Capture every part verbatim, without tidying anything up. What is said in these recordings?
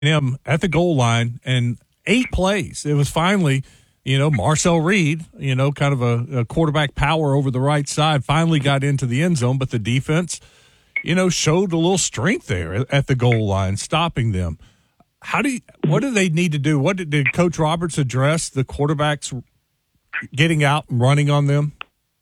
him at the goal line and eight plays. It was finally, you know, Marcel Reed, you know, kind of a, a quarterback power over the right side, finally got into the end zone, but the defense, you know, showed a little strength there at the goal line, stopping them. How do you, what do they need to do? What did, did Coach Roberts address the quarterbacks getting out and running on them?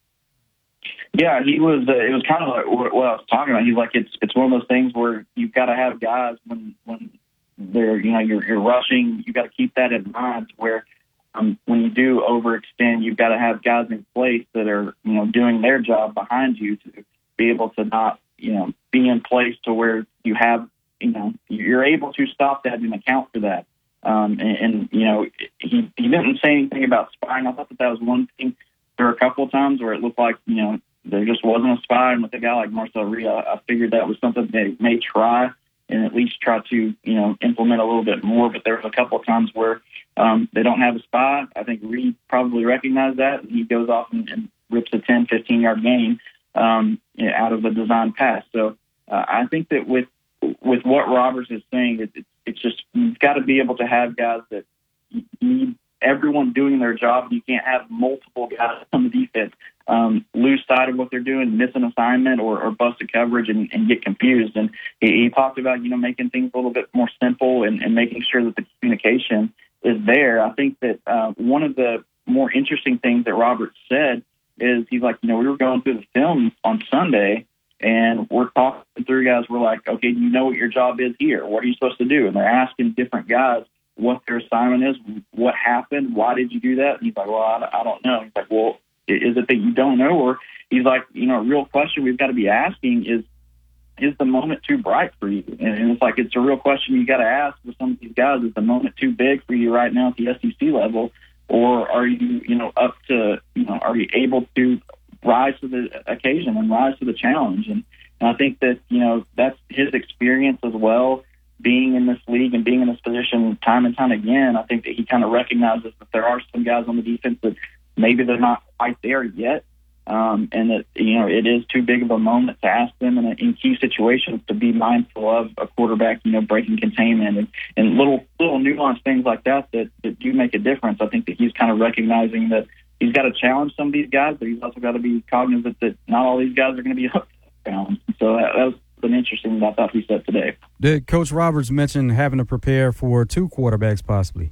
Yeah, he was. Uh, it was kind of like what I was talking about. He's like, it's it's one of those things where you've got to have guys when when they're you know you're you're rushing. You got to keep that in mind. Where um, when you do overextend, you've got to have guys in place that are you know doing their job behind you to be able to not you know be in place to where you have you know you're able to stop that and account for that. Um, and, and you know he he didn't say anything about spying. I thought that that was one thing. There were a couple of times where it looked like you know. There just wasn't a spy, and with a guy like Marcel Reed, I, I figured that was something they may try and at least try to, you know, implement a little bit more. But there was a couple of times where um, they don't have a spy. I think Reed probably recognized that, and he goes off and, and rips a ten, fifteen-yard gain um, you know, out of a design pass. So uh, I think that with with what Roberts is saying, it, it, it's just you've got to be able to have guys that you need everyone doing their job. You can't have multiple guys on the defense um, lose sight of what they're doing, miss an assignment, or, or bust a coverage and, and get confused. And he, he talked about, you know, making things a little bit more simple and, and making sure that the communication is there. I think that uh, one of the more interesting things that Robert said is he's like, you know, we were going through the film on Sunday, and we're talking through guys. We're like, okay, do you know what your job is here? What are you supposed to do? And they're asking different guys what their assignment is, what happened, why did you do that? And he's like, well, I, I don't know. He's like, well, is it that you don't know? Or he's like, you know, a real question we've got to be asking is, is the moment too bright for you? And it's like, it's a real question you got to ask with some of these guys. Is the moment too big for you right now at the S E C level? Or are you, you know, up to, you know, are you able to rise to the occasion and rise to the challenge? And, and I think that, you know, that's his experience as well, being in this league and being in this position time and time again. I think that he kind of recognizes that there are some guys on the defense that maybe they're not quite there yet. Um, and that, you know, it is too big of a moment to ask them in, a, in key situations to be mindful of a quarterback, you know, breaking containment and, and little, little nuanced things like that, that that do make a difference. I think that he's kind of recognizing that he's got to challenge some of these guys, but he's also got to be cognizant that not all these guys are going to be up down. So that, that was been interesting that I thought he said today. Did Coach Roberts mention having to prepare for two quarterbacks possibly?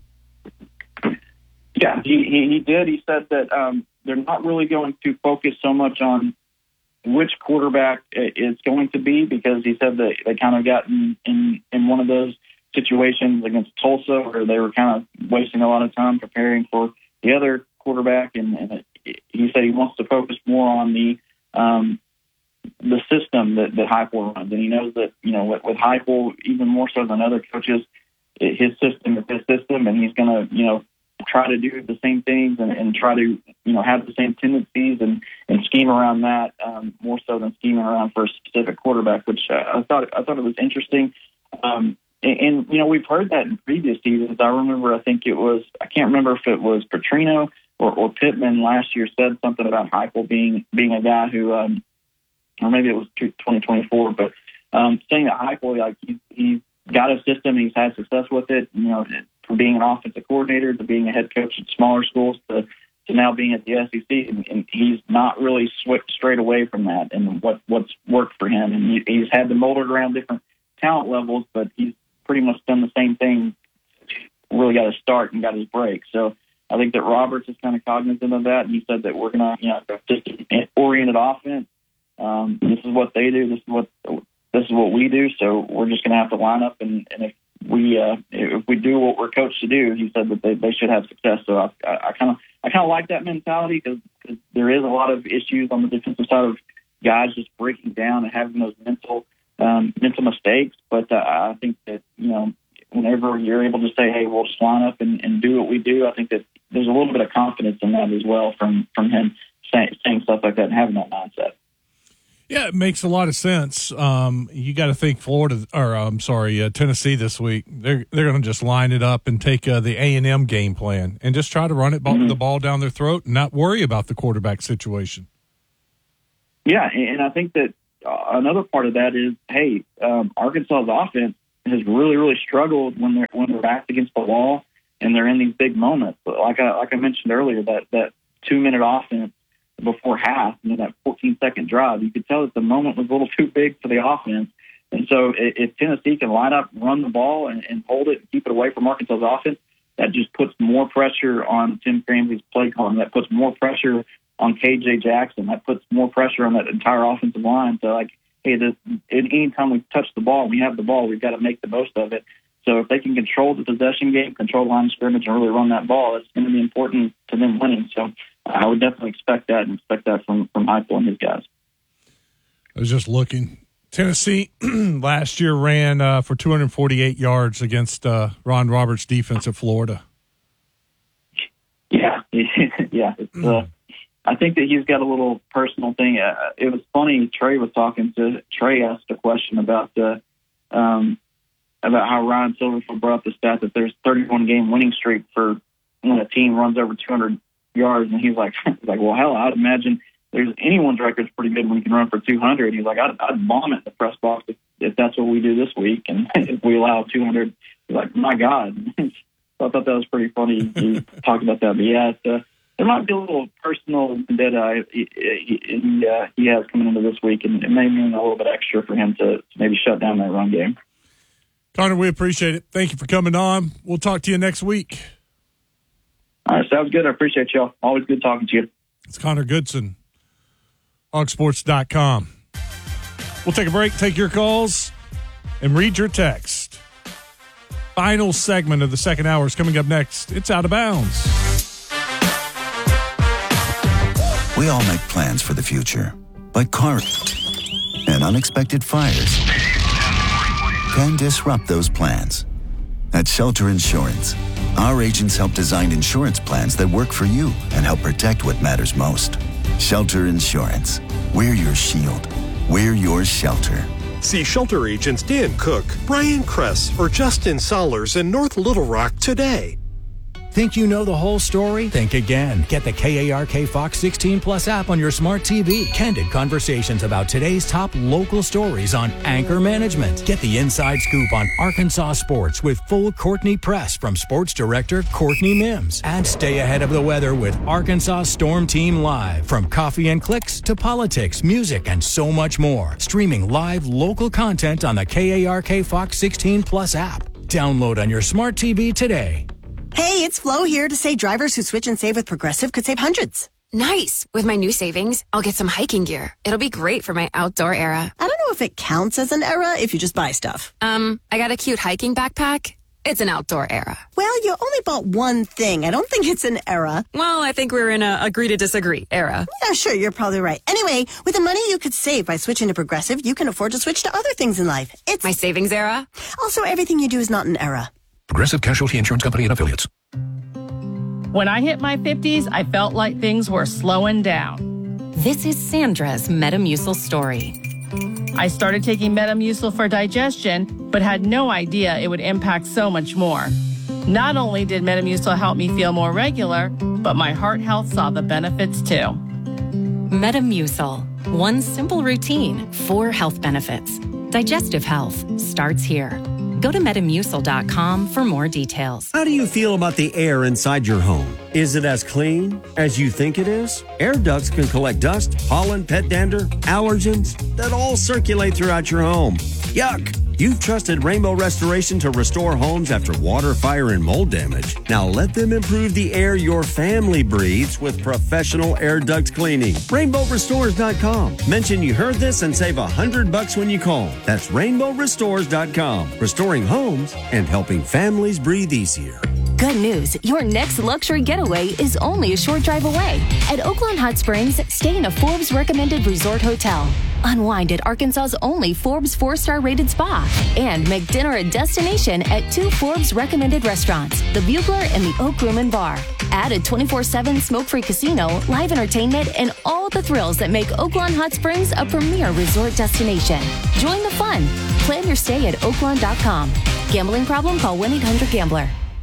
Yeah, he, he, he did. He said that um, they're not really going to focus so much on which quarterback it's going to be, because he said that they kind of got in, in, in one of those situations against Tulsa where they were kind of wasting a lot of time preparing for the other quarterback, and, and it, he said he wants to focus more on the um, the system that, that Heupel runs. And he knows that, you know, with, with Heupel, even more so than other coaches, it, his system is his system, and he's going to, you know, try to do the same things and, and try to, you know, have the same tendencies and, and scheme around that um, more so than scheming around for a specific quarterback, which uh, I thought I thought it was interesting. Um, and, and, you know, we've heard that in previous seasons. I remember, I think it was, I can't remember if it was Petrino or, or Pittman last year said something about Heupel being, being a guy who, um, or maybe it was twenty twenty-four, but um, saying that Heupel, like, he, he's got a system, he's had success with it, you know, from being an offensive coordinator to being a head coach at smaller schools to, to now being at the S E C, and, and he's not really switched straight away from that and what, what's worked for him. And he, he's had to mold it around different talent levels, but he's pretty much done the same thing, really got his start and got his break. So I think that Roberts is kind of cognizant of that. He said that we're going to, you know, just an oriented offense. Um, this is what they do. This is what this is what we do. So we're just going to have to line up, and, and if we uh, if we do what we're coached to do, he said that they, they should have success. So I kind of I kind of like that mentality, because there is a lot of issues on the defensive side of guys just breaking down and having those mental um, mental mistakes. But uh, I think that, you know, whenever you're able to say, hey, we'll just line up and, and do what we do, I think that there's a little bit of confidence in that as well from from him saying, saying stuff like that and having that mindset. Yeah, it makes a lot of sense. Um, you got to think Florida, or I'm sorry, uh, Tennessee this week. They're they're going to just line it up and take uh, the A and M game plan and just try to run it mm-hmm. the ball down their throat and not worry about the quarterback situation. Yeah, and I think that uh, another part of that is, hey, um, Arkansas's offense has really, really struggled when they're when they're backed against the wall and they're in these big moments. But like I like I mentioned earlier, that that two minute offense before half, you know, that fourteen second drive, you could tell that the moment was a little too big for the offense. And so if Tennessee can line up, run the ball, and, and hold it, and keep it away from Arkansas's offense, that just puts more pressure on Tim Cramsey's play calling. That puts more pressure on K J Jackson. That puts more pressure on that entire offensive line. So, like, hey, this, any time we touch the ball, we have the ball, we've got to make the most of it. So if they can control the possession game, control the line of scrimmage, and really run that ball, it's going to be important to them winning. So I would definitely expect that and expect that from, from Heupel and his guys. I was just looking. Tennessee last year ran uh, for two hundred forty-eight yards against uh, Ron Roberts' defense at Florida. Yeah, yeah. It's, uh, I think that he's got a little personal thing. Uh, it was funny. Trey was talking to Trey asked a question about the um, about how Ryan Silverfield brought up the stat that there's thirty-one game winning streak for when a team runs over two hundred yards, and he's like, he's like, well, hell, I'd imagine there's anyone's record's pretty good when you can run for two hundred. He's like, I'd, I'd bomb it in the press box if, if that's what we do this week, and if we allow two hundred. He's like, my God. So I thought that was pretty funny. He talked about that, but yeah, it's, uh, there might be a little personal vendetta he, he, he, uh, he has coming into this week, and it may mean a little bit extra for him to, to maybe shut down that run game. Connor, we appreciate it. Thank you for coming on. We'll talk to you next week. All right, sounds good. I appreciate y'all. Always good talking to you. It's Connor Goodson, hog sports dot com. We'll take a break, take your calls, and read your text. Final segment of the second hour is coming up next. It's Out of Bounds. We all make plans for the future, but car and unexpected fires can disrupt those plans. At Shelter Insurance, our agents help design insurance plans that work for you and help protect what matters most. Shelter Insurance. We're your shield. We're your shelter. See Shelter agents Dan Cook, Brian Kress, or Justin Sollers in North Little Rock today. Think you know the whole story? Think again. Get the K A R K Fox sixteen Plus app on your smart T V. Candid conversations about today's top local stories on Anchor Management. Get the inside scoop on Arkansas sports with full Courtney Press from sports director Courtney Mims. And stay ahead of the weather with Arkansas Storm Team Live. From coffee and clicks to politics, music, and so much more. Streaming live local content on the K A R K Fox sixteen Plus app. Download on your smart T V today. Hey, it's Flo here to say drivers who switch and save with Progressive could save hundreds. Nice. With my new savings, I'll get some hiking gear. It'll be great for my outdoor era. I don't know if it counts as an era if you just buy stuff. Um, I got a cute hiking backpack. It's an outdoor era. Well, you only bought one thing. I don't think it's an era. Well, I think we're in a agree to disagree era. Yeah, sure, you're probably right. Anyway, with the money you could save by switching to Progressive, you can afford to switch to other things in life. It's my savings era. Also, everything you do is not an era. Progressive Casualty Insurance Company and Affiliates. When I hit my fifties, I felt like things were slowing down. This is Sandra's Metamucil story. I started taking Metamucil for digestion, but had no idea it would impact so much more. Not only did Metamucil help me feel more regular, but my heart health saw the benefits too. Metamucil. One simple routine, four health benefits. Digestive health starts here. Go to Metamucil dot com for more details. How do you feel about the air inside your home? Is it as clean as you think it is? Air ducts can collect dust, pollen, pet dander, allergens that all circulate throughout your home. Yuck! You've trusted Rainbow Restoration to restore homes after water, fire, and mold damage. Now let them improve the air your family breathes with professional air duct cleaning. Rainbow Restores dot com. Mention you heard this and save a hundred bucks when you call. That's Rainbow Restores dot com. Restoring homes and helping families breathe easier. Good news, your next luxury getaway is only a short drive away. At Oaklawn Hot Springs, stay in a Forbes recommended resort hotel. Unwind at Arkansas's only Forbes four-star rated spa. And make dinner a destination at two Forbes recommended restaurants, the Bugler and the Oak Room and Bar. Add a twenty-four seven smoke-free casino, live entertainment, and all the thrills that make Oaklawn Hot Springs a premier resort destination. Join the fun. Plan your stay at Oaklawn dot com. Gambling problem? Call one eight hundred gambler.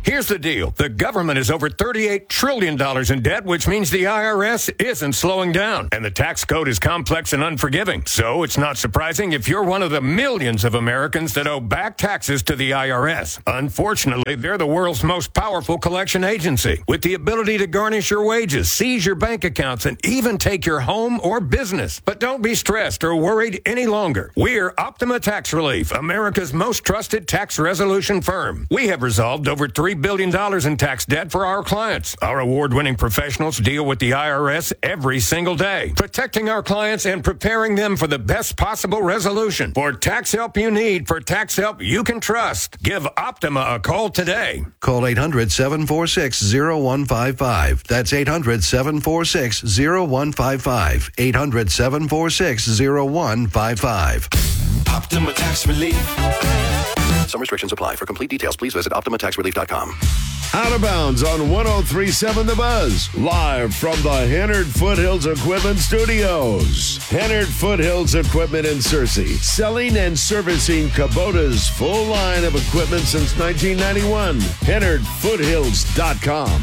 Here's the deal. The government is over thirty-eight trillion dollars in debt, which means the I R S isn't slowing down. And the tax code is complex and unforgiving. So it's not surprising if you're one of the millions of Americans that owe back taxes to the I R S. Unfortunately, they're the world's most powerful collection agency, with the ability to garnish your wages, seize your bank accounts, and even take your home or business. But don't be stressed or worried any longer. We're Optima Tax Relief, America's most trusted tax resolution firm. We have resolved over three billion dollars in tax debt for our clients. Our award-winning professionals deal with the I R S every single day, protecting our clients and preparing them for the best possible resolution. For tax help you need, for tax help you can trust, give Optima a call today. Call eight hundred, seven four six, zero one five five. That's eight hundred, seven four six, zero one five five. eight hundred, seven four six, zero one five five. Optima Tax Relief. Some restrictions apply. For complete details, please visit optima tax relief dot com. Out of Bounds on one oh three point seven The Buzz. Live from the Hennard Foothills Equipment Studios. Hennard Foothills Equipment in Searcy. Selling and servicing Kubota's full line of equipment since nineteen ninety-one. Hennard Foothills dot com.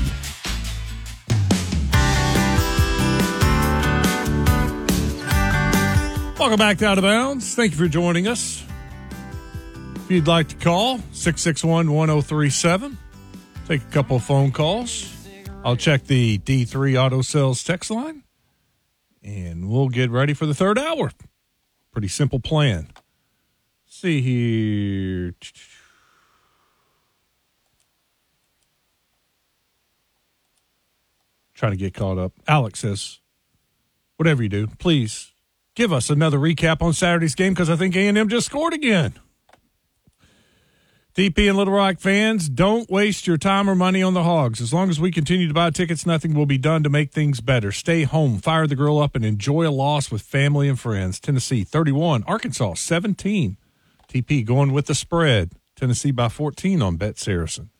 Welcome back to Out of Bounds. Thank you for joining us. If you'd like to call, six six one, one oh three seven. Take a couple of phone calls. I'll check the D three Auto Sales text line, and we'll get ready for the third hour. Pretty simple plan. Let's see here. Trying to get caught up. Alex says, whatever you do, please give us another recap on Saturday's game because I think A and M just scored again. D P and Little Rock fans, don't waste your time or money on the Hogs. As long as we continue to buy tickets, nothing will be done to make things better. Stay home, fire the grill up, and enjoy a loss with family and friends. Tennessee thirty-one, Arkansas seventeen. T P going with the spread. Tennessee by fourteen on Bet Saracen.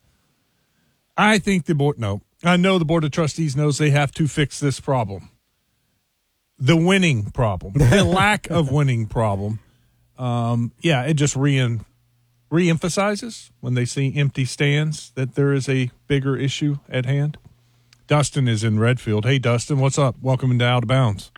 I think the board, no, I know the Board of Trustees knows they have to fix this problem. The winning problem, the lack of winning problem. Um, yeah, it just rein. Reemphasizes when they see empty stands that there is a bigger issue at hand. Dustin is in Redfield. Hey, Dustin, what's up? Welcome to Out of Bounds.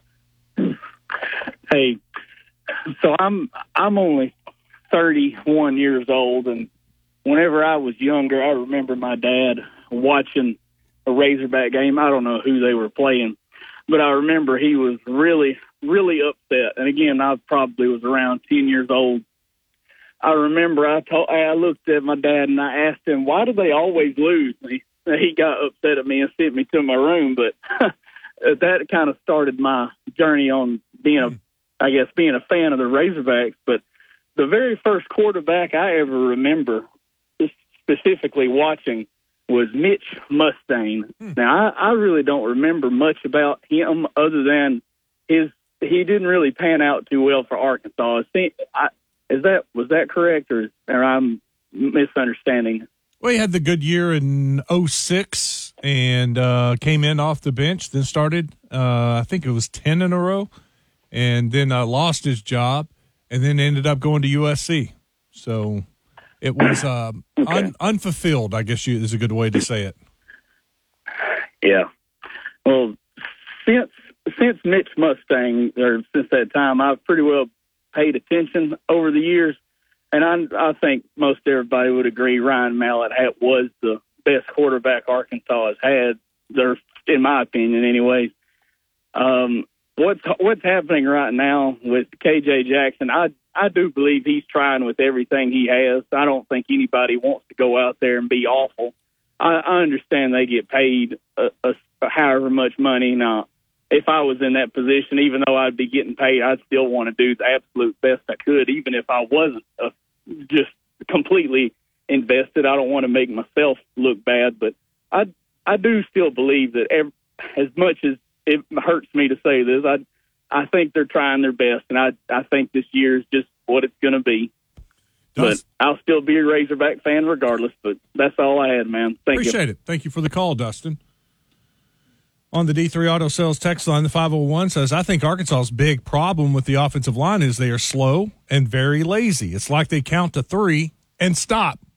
Hey, so I'm I'm only thirty-one years old, and whenever I was younger, I remember my dad watching a Razorback game. I don't know who they were playing, but I remember he was really, really upset. And again, I probably was around ten years old. I remember I told, I looked at my dad and I asked him, why do they always lose? He, he got upset at me and sent me to my room, but that kind of started my journey on being a, I guess, being a fan of the Razorbacks. But the very first quarterback I ever remember specifically watching was Mitch Mustang. Hmm. Now, I, I really don't remember much about him other than his, he didn't really pan out too well for Arkansas. I, Is that was that correct, or, or I'm misunderstanding? Well, he had the good year in oh six and uh, came in off the bench, then started, uh, I think it was ten in a row, and then uh, lost his job, and then ended up going to U S C. So it was uh, okay. un- unfulfilled, I guess you, is a good way to say it. Yeah. Well, since since Mitch Mustang, or since that time, I've pretty well paid attention over the years, and I, I think most everybody would agree Ryan Mallett had, was the best quarterback Arkansas has had, there, in my opinion anyways. Um, what's what's happening right now with K J Jackson, I, I do believe he's trying with everything he has. I don't think anybody wants to go out there and be awful. I, I understand they get paid a, a, a however much money. Now, if I was in that position, even though I'd be getting paid, I'd still want to do the absolute best I could, even if I wasn't uh, just completely invested. I don't want to make myself look bad, but I I do still believe that every, as much as it hurts me to say this, I I think they're trying their best, and I I think this year is just what it's going to be. Does, but I'll still be a Razorback fan regardless, but that's all I had, man. Thank appreciate you. Appreciate it. Thank you for the call, Dustin. On the D three Auto Sales text line, the five oh one says, I think Arkansas's big problem with the offensive line is they are slow and very lazy. It's like they count to three and stop.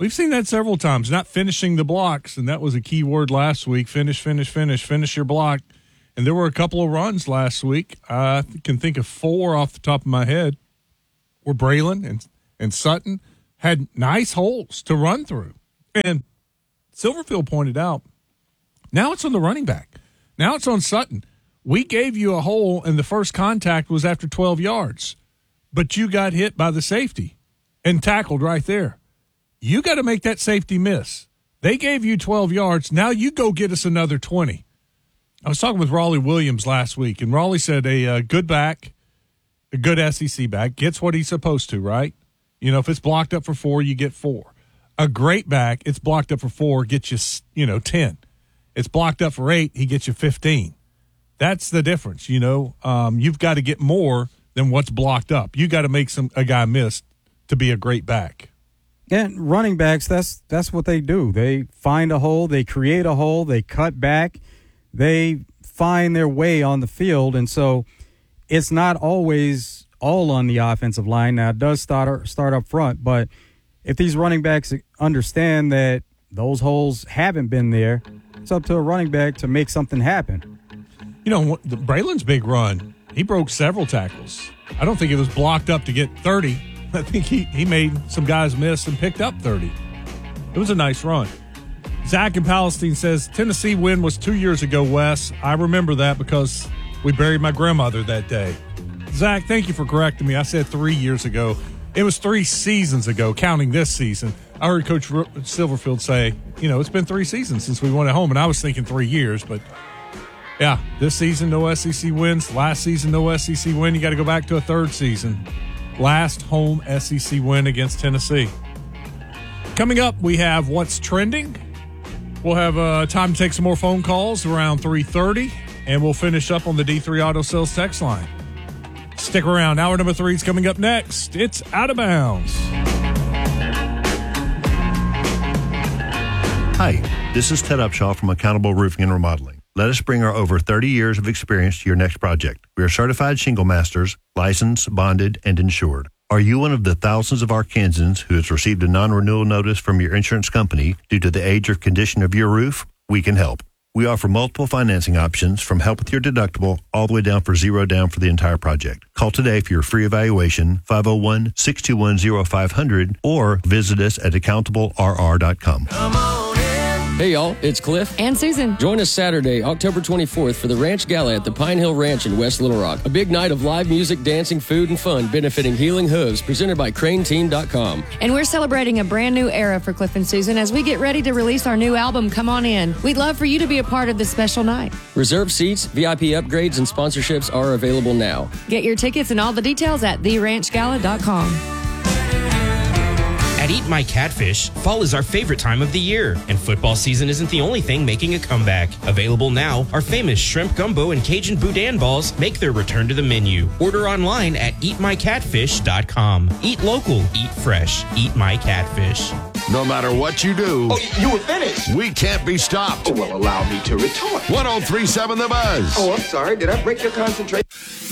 We've seen that several times, not finishing the blocks, and that was a key word last week. Finish, finish, finish, finish your block. And there were a couple of runs last week. I can think of four off the top of my head where Braylon and, and Sutton had nice holes to run through. And Silverfield pointed out, now it's on the running back. Now it's on Sutton. We gave you a hole, and the first contact was after twelve yards, but you got hit by the safety and tackled right there. You got to make that safety miss. They gave you twelve yards. Now you go get us another twenty. I was talking with Raleigh Williams last week, and Raleigh said a, a good back, a good S E C back, gets what he's supposed to, right? You know, if it's blocked up for four, you get four. A great back, it's blocked up for four, gets you, you know, ten. It's blocked up for eight, he gets you fifteen. That's the difference, you know. Um, you've got to get more than what's blocked up. You got to make some a guy miss to be a great back. And running backs, that's that's what they do. They find a hole, they create a hole, they cut back, they find their way on the field. And so it's not always all on the offensive line. Now, it does start, start up front, but if these running backs understand that those holes haven't been there, it's up to a running back to make something happen. You know, the Braylon's big run, he broke several tackles. I don't think it was blocked up to get thirty. I think he, he made some guys miss and picked up thirty. It was a nice run. Zach in Palestine says, Tennessee win was two years ago, Wes. I remember that because we buried my grandmother that day. Zach, thank you for correcting me. I said three years ago. It was three seasons ago, counting this season. I heard Coach Silverfield say, you know, it's been three seasons since we won at home, and I was thinking three years. But, yeah, this season, no S E C wins. Last season, no S E C win. You got to go back to a third season. Last home S E C win against Tennessee. Coming up, we have What's Trending. We'll have uh, time to take some more phone calls around three thirty, and we'll finish up on the D three Auto Sales text line. Stick around. Hour number three is coming up next. It's Out of Bounds. Hi, this is Ted Upshaw from Accountable Roofing and Remodeling. Let us bring our over thirty years of experience to your next project. We are certified shingle masters, licensed, bonded, and insured. Are you one of the thousands of Arkansans who has received a non-renewal notice from your insurance company due to the age or condition of your roof? We can help. We offer multiple financing options from help with your deductible all the way down for zero down for the entire project. Call today for your free evaluation, five oh one, six two one, oh five hundred, or visit us at accountable r r dot com. Come on in. Hey, y'all, it's Cliff and Susan. Join us Saturday, October twenty-fourth for the Ranch Gala at the Pine Hill Ranch in West Little Rock. A big night of live music, dancing, food, and fun benefiting Healing Hooves, presented by crane team dot com. And we're celebrating a brand new era for Cliff and Susan as we get ready to release our new album, Come On In. We'd love for you to be a part of this special night. Reserve seats, V I P upgrades, and sponsorships are available now. Get your tickets and all the details at the ranch gala dot com. At Eat My Catfish, fall is our favorite time of the year, and football season isn't the only thing making a comeback. Available now, our famous shrimp gumbo and Cajun boudin balls make their return to the menu. Order online at eat my catfish dot com. Eat local, eat fresh, Eat My Catfish. No matter what you do, Oh, you were finished. we can't be stopped. Oh, well, allow me to retort. one oh three point seven The Buzz. Oh, I'm sorry. Did I break your concentration?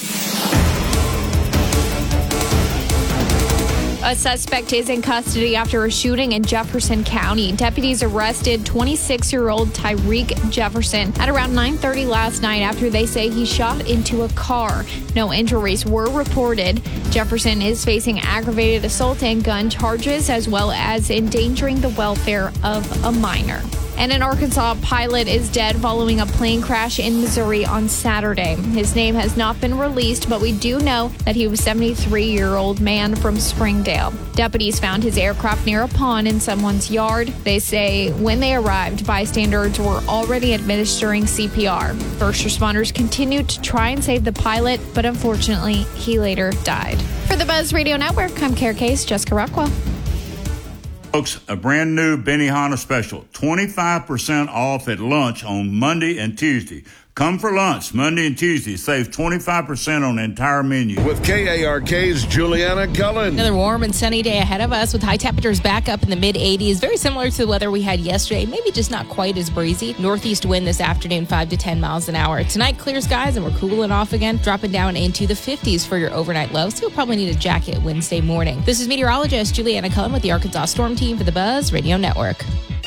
A suspect is in custody after a shooting in Jefferson County. Deputies arrested twenty-six-year-old Tyreek Jefferson at around nine thirty last night after they say he shot into a car. No injuries were reported. Jefferson is facing aggravated assault and gun charges, as well as endangering the welfare of a minor. And an Arkansas pilot is dead following a plane crash in Missouri on Saturday. His name has not been released, but we do know that he was a seventy-three-year-old man from Springdale. Deputies found his aircraft near a pond in someone's yard. They say when they arrived, bystanders were already administering C P R. First responders continued to try and save the pilot, but unfortunately, he later died. For the Buzz Radio Network, I'm Care Case Jessica Rockwell. Folks, a brand new Benihana special, twenty-five percent off at lunch on Monday and Tuesday. Come for lunch Monday and Tuesday. Save twenty-five percent on the entire menu. With K A R K's Juliana Cullen. Another warm and sunny day ahead of us with high temperatures back up in the mid eighties. Very similar to the weather we had yesterday, maybe just not quite as breezy. Northeast wind this afternoon, five to ten miles an hour. Tonight, clear skies and we're cooling off again, dropping down into the fifties for your overnight low. So you'll probably need a jacket Wednesday morning. This is meteorologist Juliana Cullen with the Arkansas Storm Team for the Buzz Radio Network.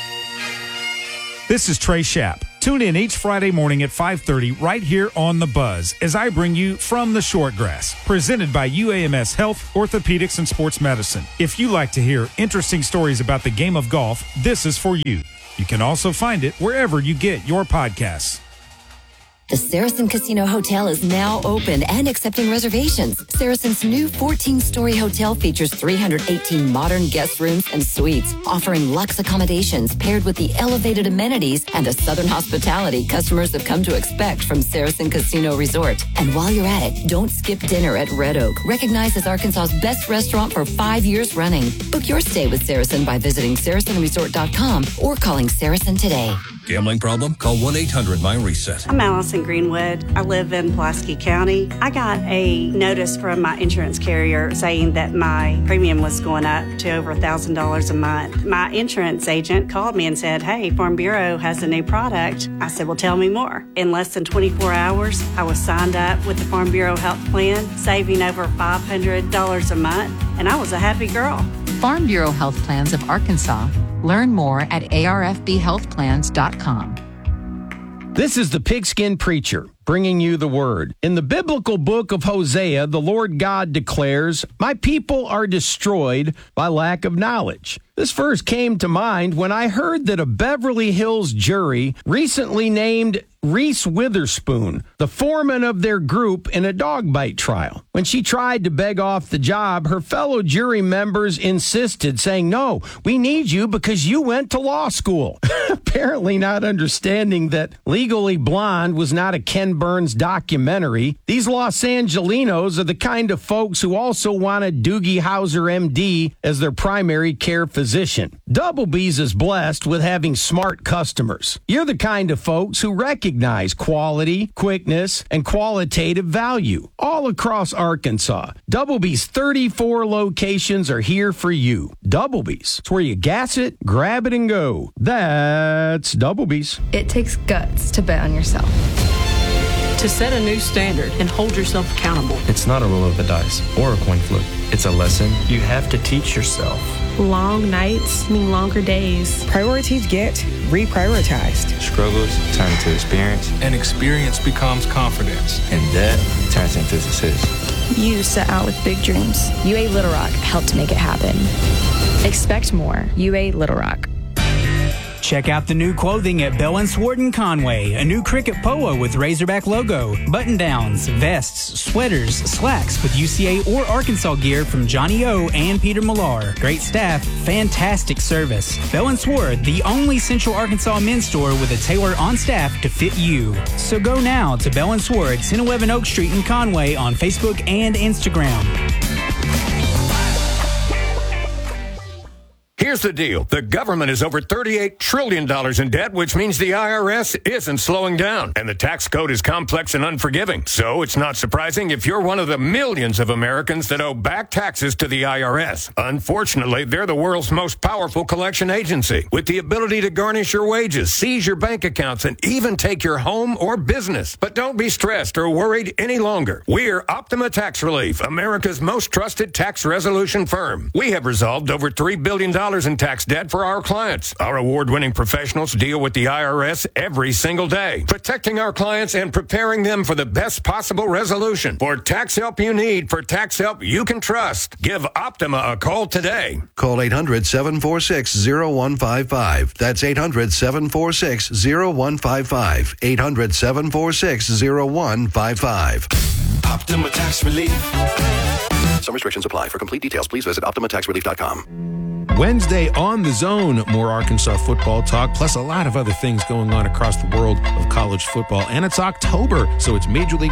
This is Trey Schapp. Tune in each Friday morning at five thirty right here on The Buzz as I bring you From the Short Grass, presented by U A M S Health, Orthopedics, and Sports Medicine. If you like to hear interesting stories about the game of golf, this is for you. You can also find it wherever you get your podcasts. The Saracen Casino Hotel is now open and accepting reservations. Saracen's new fourteen-story hotel features three hundred eighteen modern guest rooms and suites, offering luxe accommodations paired with the elevated amenities and the Southern hospitality customers have come to expect from Saracen Casino Resort. And while you're at it, don't skip dinner at Red Oak, recognized as Arkansas's best restaurant for five years running. Book your stay with Saracen by visiting saracen resort dot com or calling Saracen today. Gambling problem? Call one eight hundred my reset. I'm Allison Greenwood. I live in Pulaski County. I got a notice from my insurance carrier saying that my premium was going up to over one thousand dollars a month. My insurance agent called me and said, hey, Farm Bureau has a new product. I said, well, tell me more. In less than twenty-four hours, I was signed up with the Farm Bureau Health Plan, saving over five hundred dollars a month, and I was a happy girl. Farm Bureau Health Plans of Arkansas. Learn more at A R F B health plans dot com. This is the Pigskin Preacher, bringing you the word. In the biblical book of Hosea, the Lord God declares, my people are destroyed by lack of knowledge. This verse came to mind when I heard that a Beverly Hills jury recently named Reese Witherspoon the foreman of their group in a dog bite trial. When she tried to beg off the job, her fellow jury members insisted, saying, no, we need you because you went to law school. Apparently not understanding that Legally Blonde was not a Ken Burns documentary. These Los Angelinos are the kind of folks who also wanted Doogie Howser, M D, as their primary care physician. Double B's is blessed with having smart customers. You're the kind of folks who recognize quality, quickness, and qualitative value all across Arkansas. Double B's thirty-four locations are here for you. Double B's, it's where you gas it, grab it, and go. That's Double B's. It takes guts to bet on yourself. To set a new standard and hold yourself accountable. It's not a roll of the dice or a coin flip. It's a lesson you have to teach yourself. Long nights mean longer days. Priorities get reprioritized. Struggles turn into experience. And experience becomes confidence. And that turns into success. You set out with big dreams. U A Little Rock helped make it happen. Expect more. U A Little Rock. Check out the new clothing at Bell and Sword in Conway. A new cricket polo with Razorback logo, button-downs, vests, sweaters, slacks with U C A or Arkansas gear from Johnny O and Peter Millar. Great staff, fantastic service. Bell and Sword, the only Central Arkansas men's store with a tailor on staff to fit you. So go now to Bell and Sword, ten eleven Oak Street in Conway on Facebook and Instagram. Here's the deal. The government is over thirty-eight trillion dollars in debt, which means the I R S isn't slowing down. And the tax code is complex and unforgiving. So it's not surprising if you're one of the millions of Americans that owe back taxes to the I R S. Unfortunately, they're the world's most powerful collection agency, with the ability to garnish your wages, seize your bank accounts, and even take your home or business. But don't be stressed or worried any longer. We're Optima Tax Relief, America's most trusted tax resolution firm. We have resolved over three billion dollars in tax debt for our clients. Our award-winning professionals deal with the I R S every single day, protecting our clients and preparing them for the best possible resolution. For tax help you need, for tax help you can trust, give Optima a call today. Call eight hundred, seven four six, zero one five five. That's eight hundred, seven four six, zero one five five. eight hundred, seven four six, zero one five five. Optima Tax Relief. Some restrictions apply. For complete details, please visit optima tax relief dot com. Wednesday on The Zone, more Arkansas football talk, plus a lot of other things going on across the world of college football. And it's October, so it's Major League